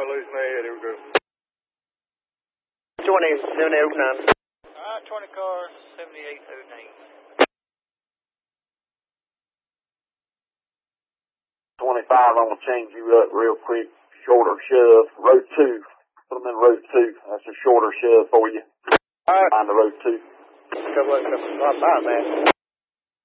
losing my head. Here we go. 2709. 20 cars, 7809. 25, I'm going to change you up real quick. Shorter shove. Road 2. Put them in road 2. That's a shorter shove for you. All right. Find the road 2. Couple of, bye, man.